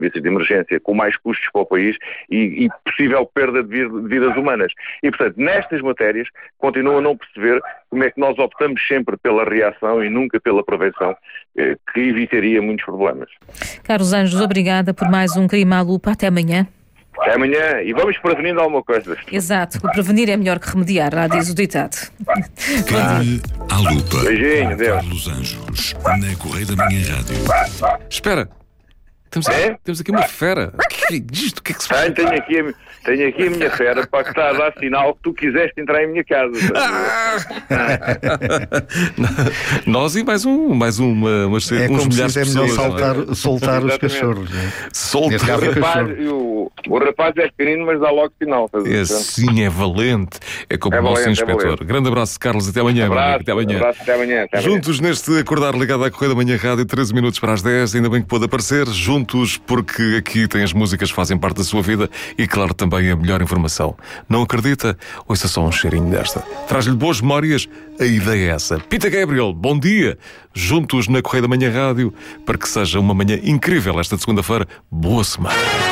serviços de emergência com mais custos para o país e possível perda de vidas humanas. E, portanto, nestas matérias, continuo a não perceber como é que nós optamos sempre pela reação e nunca pela prevenção, que evitaria muitos problemas. Carlos Anjos, obrigada por mais um Crime à Lupa. Até amanhã. Até amanhã e vamos prevenindo alguma coisa. Exato, o prevenir é melhor que remediar, lá diz o ditado. Crime à Lupa. Beijinho, Deus. Carlos Anjos, na Correia da Manhã Rádio. Espera. Temos aqui uma fera. O que é isto? O que é que se faz? Tenho aqui a minha fera para que está a dar sinal que tu quiseste entrar em minha casa. Nós e mais uns como milhares se de é melhor pessoas. soltar os cachorros. Soltar O rapaz é pequenino, mas dá logo sinal. Sim, é valente. É como o nosso inspetor. Grande abraço, Carlos. Até amanhã. Até amanhã. Até amanhã. Juntos neste Acordar ligado à Correia da Manhã Rádio, 13 minutos para as 10. Ainda bem que pôde aparecer. Juntos, porque aqui tem as músicas que fazem parte da sua vida e, claro, também a melhor informação. Não acredita? Ouça só um cheirinho desta. Traz-lhe boas memórias. A ideia é essa. Pita Gabriel, bom dia. Juntos na Correia da Manhã Rádio, para que seja uma manhã incrível esta segunda-feira. Boa semana.